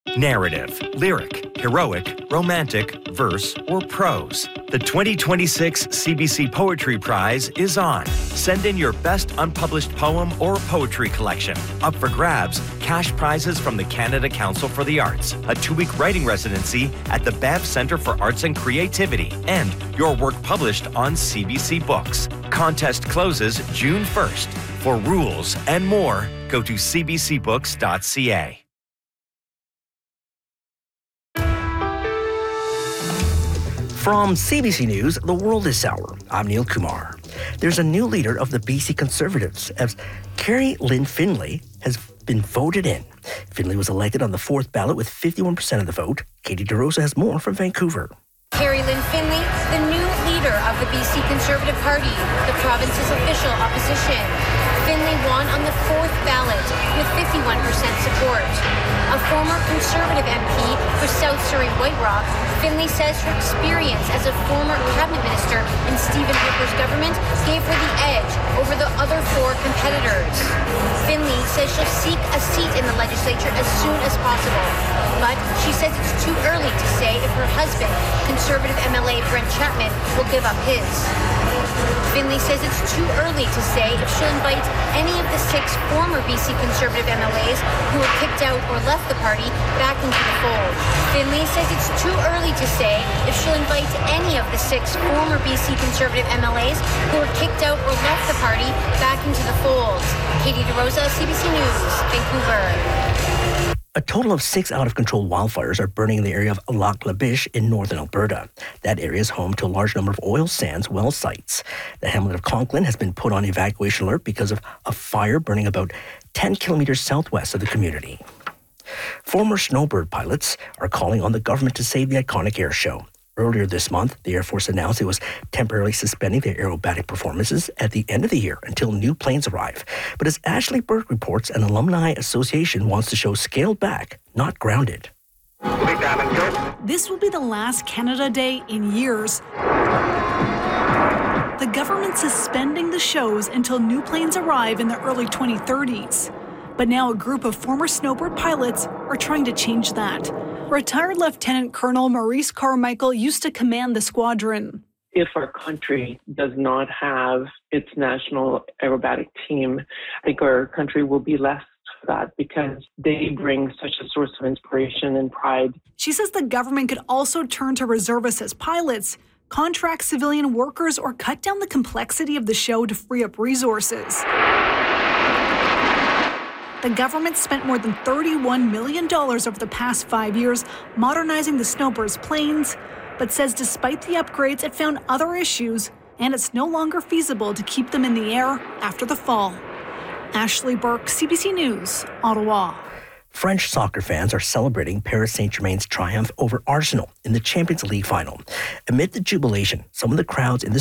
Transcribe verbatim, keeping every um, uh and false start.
Narrative, lyric, heroic, romantic, verse, or prose. The twenty twenty-six C B C Poetry Prize is on. Send in your best unpublished poem or poetry collection. Up for grabs, cash prizes from the Canada Council for the Arts, a two-week writing residency at the Banff Centre for Arts and Creativity, and your work published on C B C Books. Contest closes June first. For rules and more, go to c b c books dot c a. From C B C News, The World This Hour, I'm Neil Kumar. There's a new leader of the B C Conservatives, as Carrie Lynn Finlay has been voted in. Finlay was elected on the fourth ballot with fifty-one percent of the vote. Katie DeRosa has more from Vancouver. Carrie Lynn Finlay, the new leader of the B C Conservative Party, the province's official opposition. Finlay won on the fourth ballot with fifty-one percent support. A former Conservative M P for South Surrey White Rock, Finlay says her experience as a former cabinet minister in Stephen Harper's government gave her the edge over the other four competitors. Finlay says she'll seek a seat in the legislature as soon as possible, but she says it's too early to say if her husband, Conservative M L A Brent Chapman, will give up his. Finlay says it's too early to say if she'll invite any of the six former B C Conservative M L As who were kicked out or left the party back into the fold. Finlay says it's too early to say if she'll invite any of the six former B C Conservative M L As who were kicked out or left the party back into the fold. Katie DeRosa, C B C News, Vancouver. A total of six out-of-control wildfires are burning in the area of Lac La Biche in northern Alberta. That area is home to a large number of oil sands well sites. The hamlet of Conklin has been put on evacuation alert because of a fire burning about ten kilometers southwest of the community. Former snowbird pilots are calling on the government to save the iconic air show. Earlier this month, the Air Force announced it was temporarily suspending their aerobatic performances at the end of the year until new planes arrive. But as Ashley Burke reports, an alumni association wants the show scaled back, not grounded. This will be the last Canada Day in years. The government suspending the shows until new planes arrive in the early twenty thirties. But now a group of former snowbird pilots are trying to change that. Retired Lieutenant Colonel Maurice Carmichael used to command the squadron. If our country does not have its national aerobatic team, I think our country will be less for that because they bring such a source of inspiration and pride. She says the government could also turn to reservists as pilots, contract civilian workers, or cut down the complexity of the show to free up resources. The government spent more than thirty-one million dollars over the past five years modernizing the Snowbird's planes, but says despite the upgrades, it found other issues and it's no longer feasible to keep them in the air after the fall. Ashley Burke, C B C News, Ottawa. French soccer fans are celebrating Paris Saint-Germain's triumph over Arsenal in the Champions League final. Amid the jubilation, some of the crowds in the